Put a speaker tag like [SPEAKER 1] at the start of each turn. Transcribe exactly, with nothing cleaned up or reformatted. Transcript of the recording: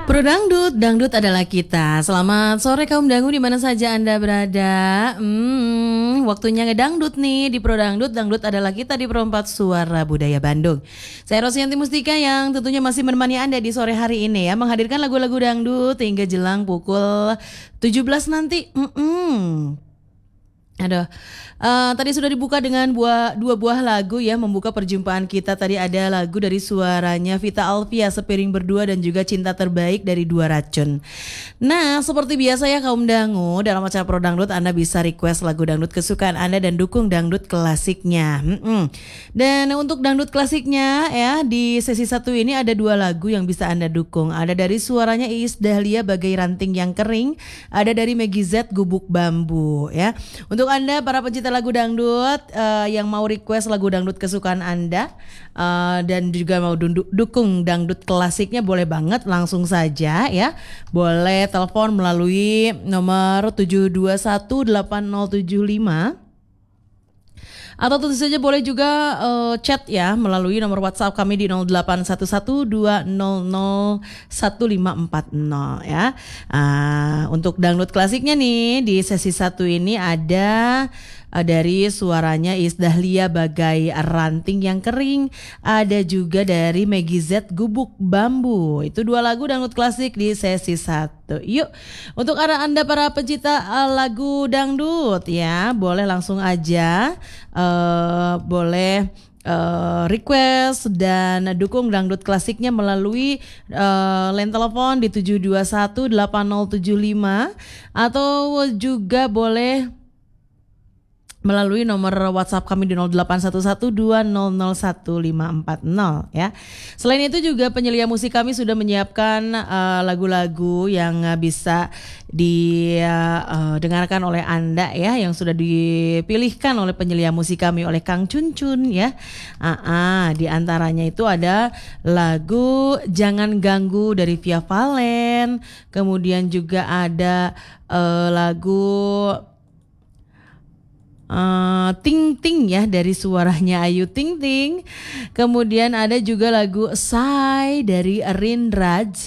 [SPEAKER 1] Pro Dangdut, Dangdut adalah kita. Selamat sore kaum dangu di mana saja Anda berada. Hmm, waktunya ngedangdut nih di Pro Dangdut. Dangdut adalah kita di Pro empat Suara Budaya Bandung. Saya Rosyanti Mustika yang tentunya masih menemani Anda di sore hari ini ya, menghadirkan lagu-lagu dangdut hingga jelang pukul tujuh belas nanti. Hmm. Aduh, uh, tadi sudah dibuka dengan buah, dua buah lagu ya, membuka perjumpaan kita. Tadi ada lagu dari suaranya Vita Alvia, Sepiring Berdua, dan juga Cinta Terbaik dari Dua Racun. Nah, seperti biasa ya kaum dangu, dalam acara Pro Dangdut Anda bisa request lagu dangdut kesukaan Anda dan dukung dangdut klasiknya. Mm-mm. Dan untuk dangdut klasiknya ya, di sesi satu ini ada dua lagu yang bisa Anda dukung. Ada dari suaranya Iis Dahlia, Bagai Ranting Yang Kering, ada dari Meggy Z, Gubuk Bambu ya. Untuk Anda para pencinta lagu dangdut uh, yang mau request lagu dangdut kesukaan Anda uh, dan juga mau du- dukung dangdut klasiknya, boleh banget langsung saja ya. Boleh telepon melalui nomor tujuh dua satu delapan nol tujuh lima. Atau tentu saja boleh juga uh, chat ya melalui nomor WhatsApp kami di nol delapan satu satu dua nol nol satu lima empat nol ya. Uh, untuk dangdut klasiknya nih di sesi satu ini ada uh, dari suaranya Iis Dahlia, Bagai Ranting Yang Kering, ada juga dari Meggy Z, Gubuk Bambu. Itu dua lagu dangdut klasik di sesi satu. Yuk, untuk Anda para pencinta uh, lagu dangdut ya, boleh langsung aja Uh, boleh uh, request dan dukung dangdut klasiknya melalui uh, line telepon di tujuh dua satu delapan nol tujuh lima atau juga boleh melalui nomor WhatsApp kami di nol delapan satu satu dua nol nol satu lima empat nol ya. Selain itu juga penyelia musik kami sudah menyiapkan uh, lagu-lagu yang uh, bisa didengarkan uh, oleh Anda ya, yang sudah dipilihkan oleh penyelia musik kami oleh Kang Cuncun ya. Uh, uh, di antaranya itu ada lagu Jangan Ganggu dari Via Valen, kemudian juga ada uh, lagu Uh, Ting Ting ya dari suaranya Ayu Ting Ting. Kemudian ada juga lagu Sai dari Rin Raj.